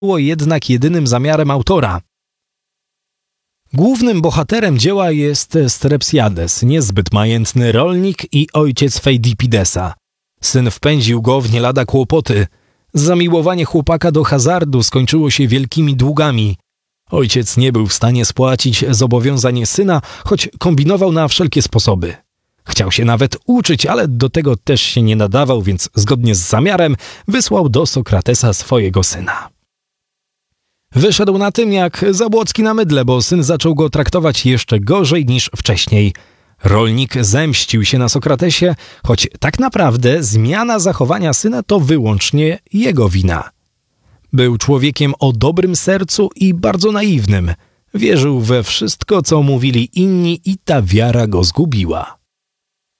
było jednak jedynym zamiarem autora. Głównym bohaterem dzieła jest Strepsiades, niezbyt majętny rolnik i ojciec Feidipidesa. Syn wpędził go w nie lada kłopoty. Zamiłowanie chłopaka do hazardu skończyło się wielkimi długami. Ojciec nie był w stanie spłacić zobowiązań syna, choć kombinował na wszelkie sposoby. Chciał się nawet uczyć, ale do tego też się nie nadawał, więc zgodnie z zamiarem wysłał do Sokratesa swojego syna. Wyszedł na tym jak Zabłocki na mydle, bo syn zaczął go traktować jeszcze gorzej niż wcześniej. Rolnik zemścił się na Sokratesie, choć tak naprawdę zmiana zachowania syna to wyłącznie jego wina. Był człowiekiem o dobrym sercu i bardzo naiwnym. Wierzył we wszystko, co mówili inni i ta wiara go zgubiła.